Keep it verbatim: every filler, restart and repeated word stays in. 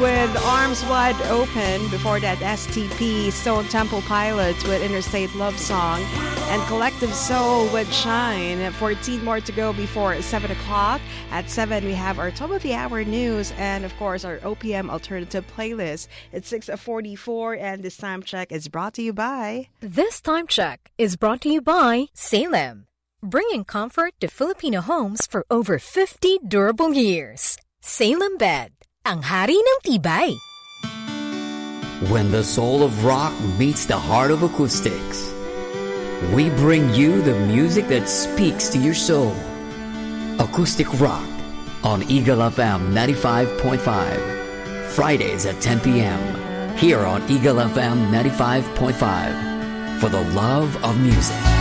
with Arms Wide Open. Before that, S T P, Stone Temple Pilots with Interstate Love Song, and Collective Soul with Shine. fourteen more to go before seven o'clock. At seven, we have our top of the hour news and, of course, our O P M alternative playlist. It's six forty-four, and this time check is brought to you by... This time check is brought to you by Salem, bringing comfort to Filipino homes for over fifty durable years. Salem Bed, ang hari ng tibay. When the soul of rock meets the heart of acoustics, we bring you the music that speaks to your soul. Acoustic Rock on Eagle F M ninety-five point five. Fridays at ten p.m. here on Eagle F M ninety-five point five. For the love of music.